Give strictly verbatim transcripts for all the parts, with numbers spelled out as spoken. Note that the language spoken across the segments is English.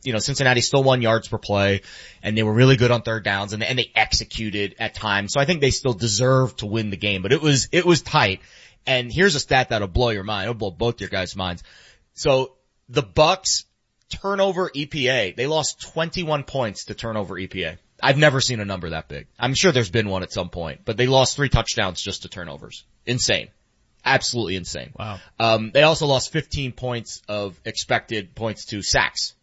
you know, Cincinnati still won yards per play, and they were really good on third downs, and, and they executed at times. So I think they still deserve to win the game, but it was, it was tight. And here's a stat that'll blow your mind. It'll blow both your guys' minds. So the Bucks turnover E P A, they lost twenty-one points to turnover E P A. I've never seen a number that big. I'm sure there's been one at some point, but they lost three touchdowns just to turnovers. Insane. Absolutely insane. Wow. Um, they also lost fifteen points of expected points to sacks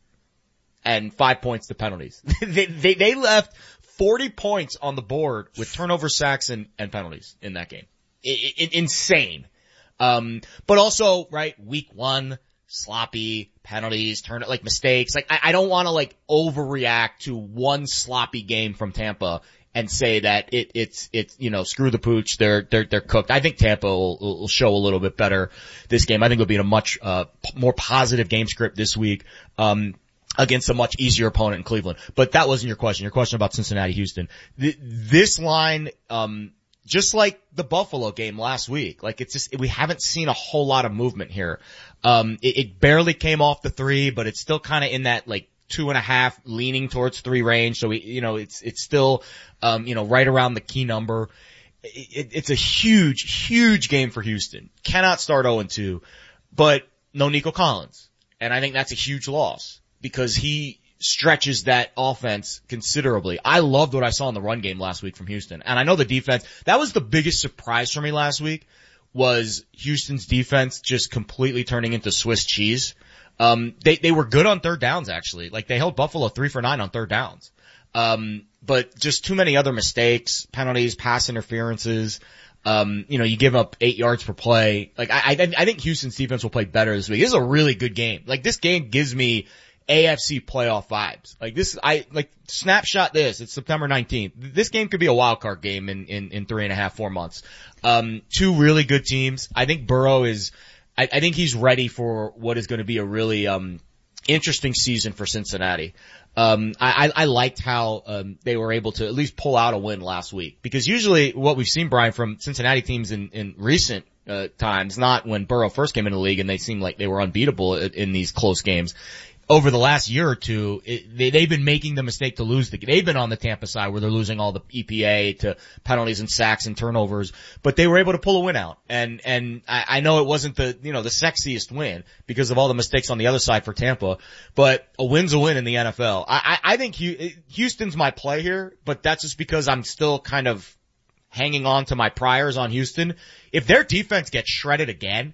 and five points to penalties. they, they, they left forty points on the board with turnover, sacks, and, and penalties in that game. I, I, insane. Um, but also, right, week one, sloppy penalties, turn like mistakes. Like I, I don't want to like overreact to one sloppy game from Tampa and say that it, it's, it's, you know, screw the pooch. They're, they're, they're cooked. I think Tampa will, will show a little bit better this game. I think it'll be in a much, uh, p- more positive game script this week, um, against a much easier opponent in Cleveland. But that wasn't your question. Your question about Cincinnati, Houston. Th- this line, um, just like the Buffalo game last week, like it's just, we haven't seen a whole lot of movement here. Um, it, it barely came off the three, but it's still kind of in that like two and a half leaning towards three range. So we, you know, it's, it's still, um, you know, right around the key number. It, it, it's a huge, huge game for Houston. Cannot start oh and two, but no Nico Collins. And I think that's a huge loss because he stretches that offense considerably. I loved what I saw in the run game last week from Houston. And I know the defense, that was the biggest surprise for me last week was Houston's defense just completely turning into Swiss cheese. Um, they, they were good on third downs actually. Like they held Buffalo three for nine on third downs. Um, but just too many other mistakes, penalties, pass interferences. Um, you know, you give up eight yards per play. Like I, I, I think Houston's defense will play better this week. This is a really good game. Like this game gives me A F C playoff vibes. Like this, I, like, snapshot this, it's September nineteenth. This game could be a wild card game in, in, in three and a half, four months. Um, two really good teams. I think Burrow is, I, I think he's ready for what is going to be a really, um, interesting season for Cincinnati. Um, I, I, I liked how, um, they were able to at least pull out a win last week. Because usually what we've seen, Brian, from Cincinnati teams in, in recent, uh, times, not when Burrow first came into the league and they seemed like they were unbeatable in, in these close games. Over the last year or two, it, they, they've been making the mistake to lose the game. They've been on the Tampa side where they're losing all the E P A to penalties and sacks and turnovers, but they were able to pull a win out. And, and I, I know it wasn't the, you know, the sexiest win because of all the mistakes on the other side for Tampa, but a win's a win in the N F L. I, I, I think Houston's my play here, but that's just because I'm still kind of hanging on to my priors on Houston. If their defense gets shredded again,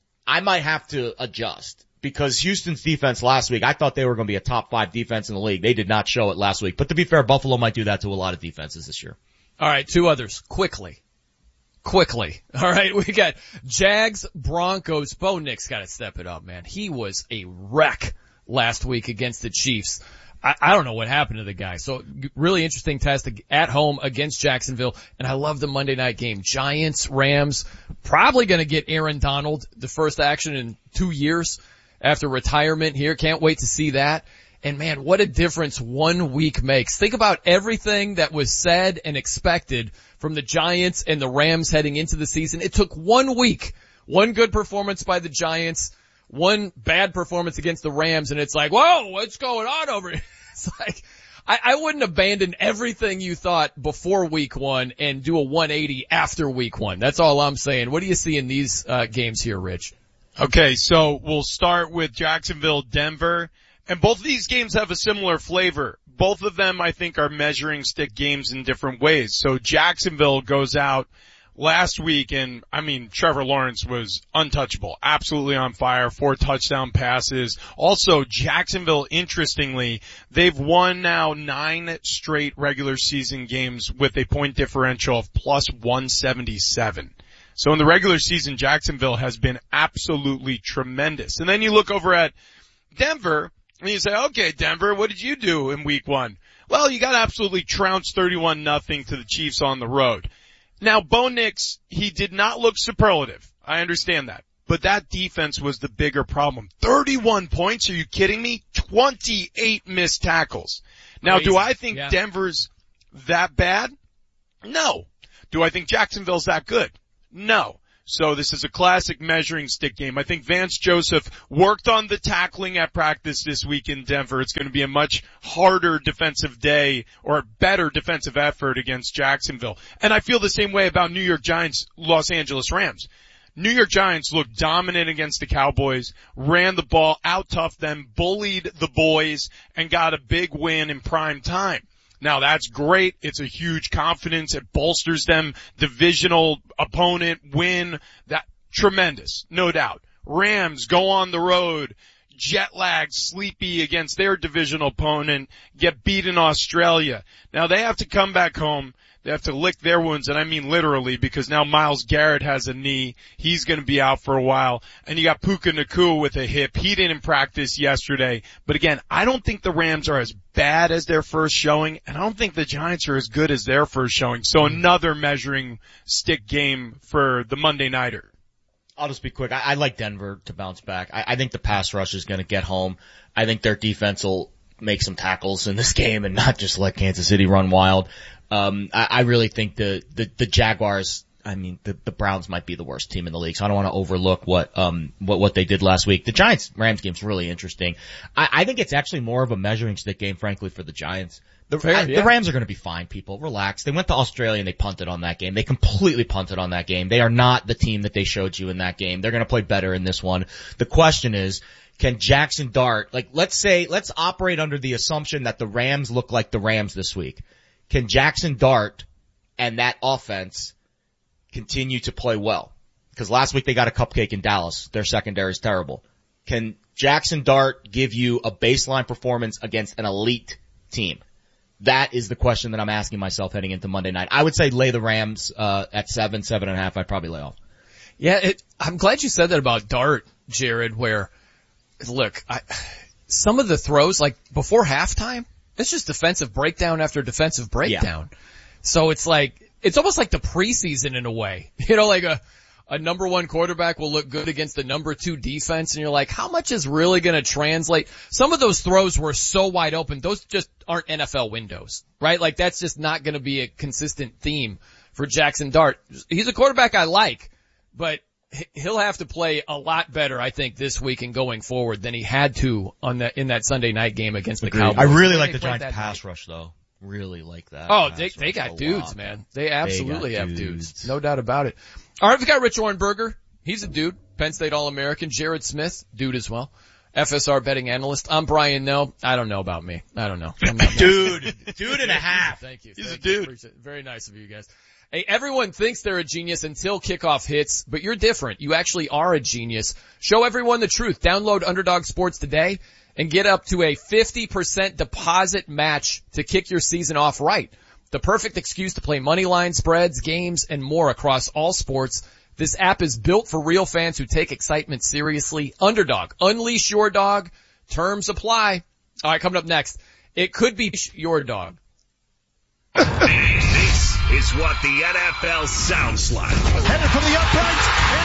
I might have to adjust. Because Houston's defense last week, I thought they were going to be a top five defense in the league. They did not show it last week. But to be fair, Buffalo might do that to a lot of defenses this year. All right, two others. Quickly. Quickly. All right, we got Jags, Broncos. Bo Nix got to step it up, man. He was a wreck last week against the Chiefs. I, I don't know what happened to the guy. So really interesting test at home against Jacksonville. And I love the Monday night game. Giants, Rams, probably going to get Aaron Donald, the first action in two years. After retirement here. Can't wait to see that. And man, what a difference one week makes. Think about everything that was said and expected from the Giants and the Rams heading into the season. It took one week, one good performance by the Giants, one bad performance against the Rams, and it's like, whoa, what's going on over here? It's like, I, I wouldn't abandon everything you thought before week one and do a one eighty after week one. That's all I'm saying. What do you see in these uh, games here, Rich? Okay, so we'll start with Jacksonville, Denver, and both of these games have a similar flavor. Both of them, I think, are measuring stick games in different ways. So Jacksonville goes out last week, and, I mean, Trevor Lawrence was untouchable, absolutely on fire, four touchdown passes. Also, Jacksonville, interestingly, they've won now nine straight regular season games with a point differential of plus one seventy-seven. So in the regular season, Jacksonville has been absolutely tremendous. And then you look over at Denver, and you say, okay, Denver, what did you do in week one? Well, you got absolutely trounced thirty-one nothing to the Chiefs on the road. Now, Bo Nix, he did not look superlative. I understand that. But that defense was the bigger problem. thirty-one points? Are you kidding me? twenty-eight missed tackles. Now, Crazy. Do I think yeah. Denver's that bad? No. Do I think Jacksonville's that good? No. So this is a classic measuring stick game. I think Vance Joseph worked on the tackling at practice this week in Denver. It's going to be a much harder defensive day or better defensive effort against Jacksonville. And I feel the same way about New York Giants, Los Angeles Rams. New York Giants looked dominant against the Cowboys, ran the ball, out-toughed them, bullied the boys, and got a big win in prime time. Now that's great. It's a huge confidence. It bolsters them. Divisional opponent win. That tremendous. No doubt. Rams go on the road. Jet lagged, sleepy against their divisional opponent. Get beat in Australia. Now they have to come back home. They have to lick their wounds, and I mean literally, because now Myles Garrett has a knee. He's going to be out for a while. And you got Puka Nacua with a hip. He didn't practice yesterday. But again, I don't think the Rams are as bad as their first showing, and I don't think the Giants are as good as their first showing. So another measuring stick game for the Monday Nighter. I'll just be quick. I, I like Denver to bounce back. I, I think the pass rush is going to get home. I think their defense will make some tackles in this game and not just let Kansas City run wild. Um, I, I really think the, the, the Jaguars, I mean, the, the Browns might be the worst team in the league, so I don't want to overlook what, um, what, what they did last week. The Giants-Rams game's really interesting. I, I think it's actually more of a measuring stick game, frankly, for the Giants. The, Fair, I, yeah. the Rams are going to be fine, people. Relax. They went to Australia and they punted on that game. They completely punted on that game. They are not the team that they showed you in that game. They're going to play better in this one. The question is, can Jackson Dart, like, let's say, let's operate under the assumption that the Rams look like the Rams this week. Can Jackson Dart and that offense continue to play well? Because last week they got a cupcake in Dallas. Their secondary is terrible. Can Jackson Dart give you a baseline performance against an elite team? That is the question that I'm asking myself heading into Monday night. I would say lay the Rams uh at seven, seven and a half. I'd probably lay off. Yeah, it, I'm glad you said that about Dart, Jared, where, look, I, some of the throws, like before halftime, it's just defensive breakdown after defensive breakdown. Yeah. So it's like, it's almost like the preseason in a way. You know, like a, a number one quarterback will look good against the number two defense, and you're like, how much is really going to translate? Some of those throws were so wide open. Those just aren't N F L windows, right? Like that's just not going to be a consistent theme for Jackson Dart. He's a quarterback I like, but he'll have to play a lot better, I think, this week and going forward than he had to on that, in that Sunday night game against Agreed. the Cowboys. I really like the Giants pass night. rush though. Really like that. Oh, they, they got dudes, lot. man. They absolutely they have dudes. dudes. No doubt about it. All right, we've got Rich Orenberger. He's a dude. Penn State All-American. Jared Smith, dude as well. F S R betting analyst. I'm Brian No. I don't know about me. I don't know. I'm not dude. Dude and a half. Thank you. He's Thank a dude. You. Very nice of you guys. Hey, everyone thinks they're a genius until kickoff hits, but you're different. You actually are a genius. Show everyone the truth. Download Underdog Sports today and get up to a fifty percent deposit match to kick your season off right. The perfect excuse to play money line, spreads, games, and more across all sports. This app is built for real fans who take excitement seriously. Underdog. Unleash your dog. Terms apply. All right, coming up next. It could be your dog. This is what the N F L sounds like. Headed for the upright.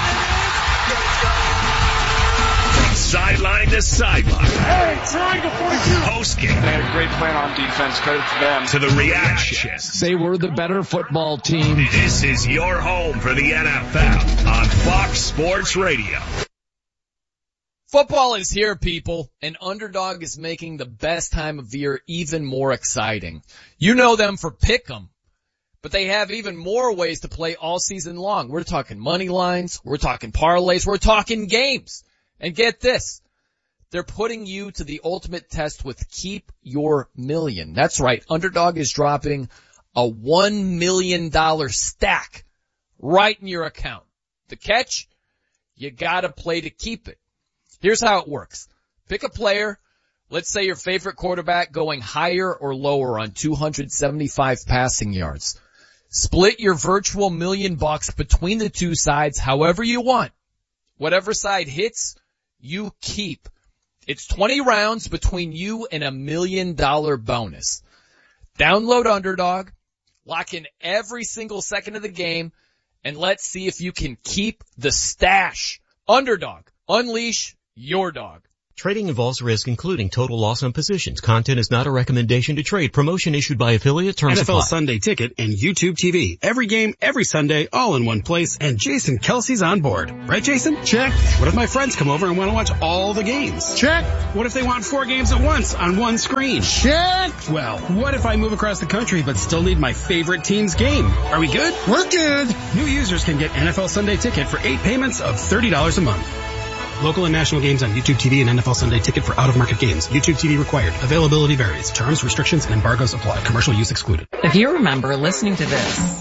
From sideline to sideline. Hey, triangle forty-two. Post game. They had a great plan on defense. Credit to them. To the reaction. Say we're the better football team. This is your home for the N F L on Fox Sports Radio. Football is here, people, and Underdog is making the best time of year even more exciting. You know them for Pick'em, but they have even more ways to play all season long. We're talking money lines, we're talking parlays, we're talking games. And get this, they're putting you to the ultimate test with Keep Your Million. That's right, Underdog is dropping a one million dollars stack right in your account. The catch? You gotta play to keep it. Here's how it works. Pick a player, let's say your favorite quarterback going higher or lower on two hundred seventy-five passing yards. Split your virtual million bucks between the two sides however you want. Whatever side hits, you keep. It's twenty rounds between you and a million dollar bonus. Download Underdog, lock in every single second of the game, and let's see if you can keep the stash. Underdog. Unleash your dog. Trading involves risk, including total loss on positions. Content is not a recommendation to trade. Promotion issued by affiliate. Terms N F L apply. Sunday Ticket and YouTube T V. Every game, every Sunday, all in one place. And Jason Kelsey's on board. Right, Jason? Check. What if my friends come over and want to watch all the games? Check. What if they want four games at once on one screen? Check. Well, what if I move across the country but still need my favorite team's game? Are we good? We're good. New users can get N F L Sunday Ticket for eight payments of thirty dollars a month. Local and national games on YouTube T V and N F L Sunday Ticket for out-of-market games. YouTube T V required. Availability varies. Terms, restrictions, and embargoes apply. Commercial use excluded. If you remember listening to this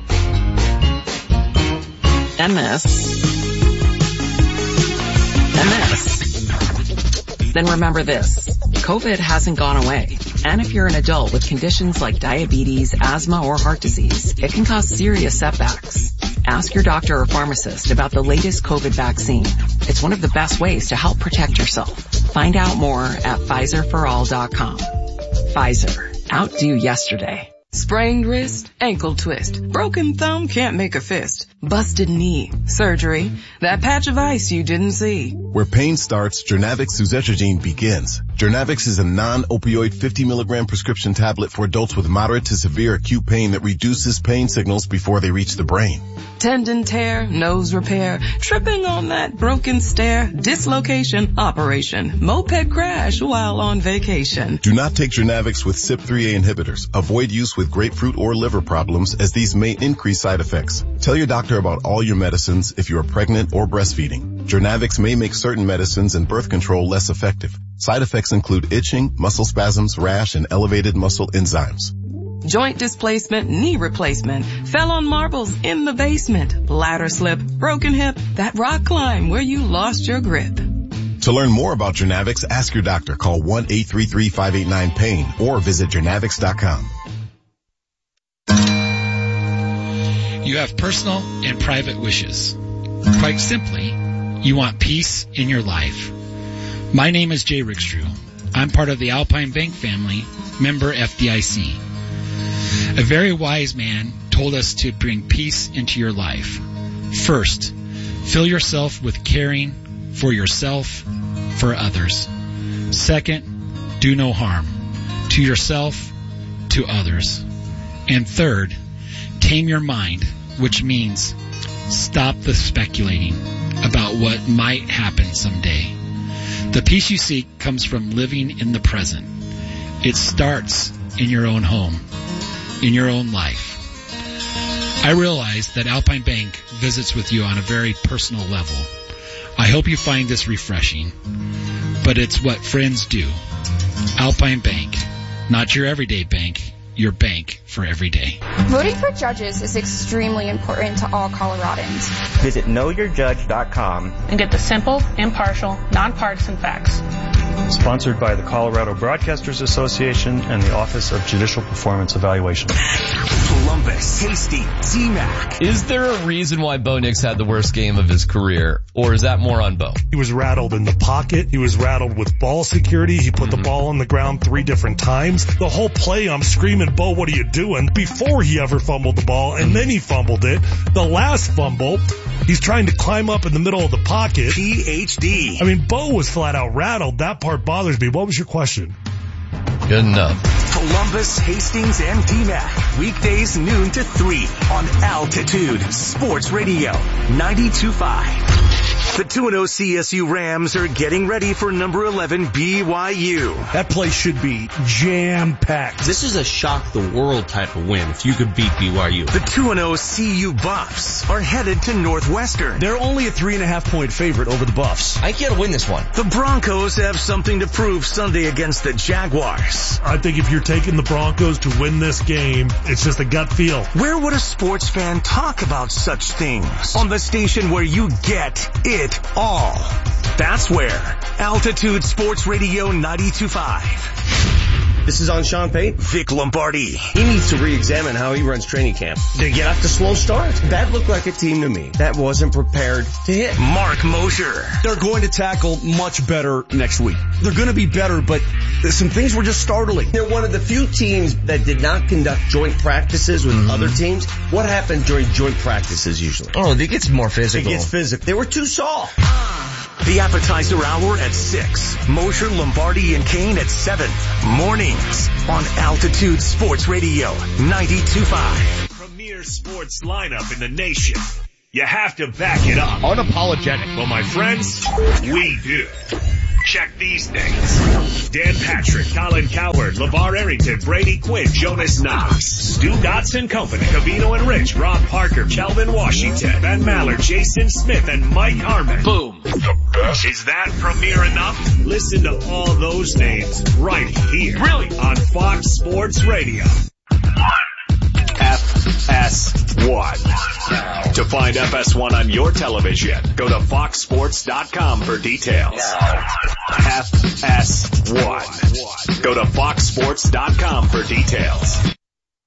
and this and this, then remember this. COVID hasn't gone away. And if you're an adult with conditions like diabetes, asthma, or heart disease, it can cause serious setbacks. Ask your doctor or pharmacist about the latest COVID vaccine. It's one of the best ways to help protect yourself. Find out more at Pfizer for all dot com. Pfizer. Outdo yesterday. Sprained wrist, ankle twist, broken thumb, can't make a fist, busted knee, surgery, that patch of ice you didn't see. Where pain starts, Jernavix Suzetrigine begins. Jernavix is a non-opioid fifty milligram prescription tablet for adults with moderate to severe acute pain that reduces pain signals before they reach the brain. Tendon tear, nose repair, tripping on that broken stair, dislocation, operation, moped crash while on vacation. Do not take Jernavix with C Y P three A inhibitors. Avoid use with grapefruit or liver problems, as these may increase side effects. Tell your doctor about all your medicines if you are pregnant or breastfeeding. Jernavix may make certain medicines and birth control less effective. Side effects include itching, muscle spasms, rash, and elevated muscle enzymes. Joint displacement, knee replacement, fell on marbles in the basement, ladder slip, broken hip, that rock climb where you lost your grip. To learn more about Jernavix, ask your doctor. Call one eight three three, five eight nine, pain or visit Jernavix dot com. You have personal and private wishes. Quite simply, you want peace in your life. My name is Jay Rickstrew. I'm part of the Alpine Bank family, member F D I C. A very wise man told us to bring peace into your life. First, fill yourself with caring for yourself, for others. Second, do no harm to yourself, to others. And third, tame your mind, which means stop the speculating about what might happen someday. The peace you seek comes from living in the present. It starts in your own home, in your own life. I realize that Alpine Bank visits with you on a very personal level. I hope you find this refreshing, but it's what friends do. Alpine Bank, not your everyday bank, your bank for every day. Voting for judges is extremely important to all Coloradans. Visit know your judge dot com and get the simple, impartial, nonpartisan facts. Sponsored by the Colorado Broadcasters Association and the Office of Judicial Performance Evaluation. Columbus, Hastings, Z-Mac. Is there a reason why Bo Nix had the worst game of his career, or is that more on Bo? He was rattled in the pocket. He was rattled with ball security. He put mm-hmm. the ball on the ground three different times. The whole play, I'm screaming, Bo, what are you doing? Before he ever fumbled the ball, and then he fumbled it. The last fumble, he's trying to climb up in the middle of the pocket. P H D. I mean, Bo was flat out rattled. That part bothers me. What was your question? Good enough. Columbus, Hastings, and D MAC. Weekdays noon to three on Altitude Sports Radio ninety-two point five. The two and oh C S U Rams are getting ready for number eleven B Y U. That place should be jam-packed. This is a shock the world type of win if you could beat B Y U. The two and oh C U Buffs are headed to Northwestern. They're only a three and a half point favorite over the Buffs. I can't win this one. The Broncos have something to prove Sunday against the Jaguars. I think if you're taking the Broncos to win this game, it's just a gut feel. Where would a sports fan talk about such things? On the station where you get it all. That's where. Altitude Sports Radio ninety-two point five. This is on Sean Payton. Vic Lombardi. He needs to re-examine how he runs training camp. They get off to slow start. That looked like a team to me that wasn't prepared to hit. Mark Mosher. They're going to tackle much better next week. They're going to be better, but some things were just startling. They're one of the few teams that did not conduct joint practices with mm-hmm. other teams. What happened during joint practices usually? Oh, it gets more physical. It gets physical. They were too soft. The appetizer hour at six. Mosher, Lombardi, and Kane at seven. Mornings on Altitude Sports Radio ninety-two point five. Premier sports lineup in the nation. You have to back it up. Unapologetic. Well, my friends, we do. Check these names. Dan Patrick, Colin Cowherd, LeVar Arrington, Brady Quinn, Jonas Knox, Stu Dotson Company, Cavino and Rich, Rob Parker, Kelvin Washington, Ben Maller, Jason Smith, and Mike Harmon. Boom. The best. Is that premier enough? Listen to all those names right here. Really? On Fox Sports Radio. F S one. To find F S one on your television, go to fox sports dot com for details. F S one. Go to fox sports dot com for details.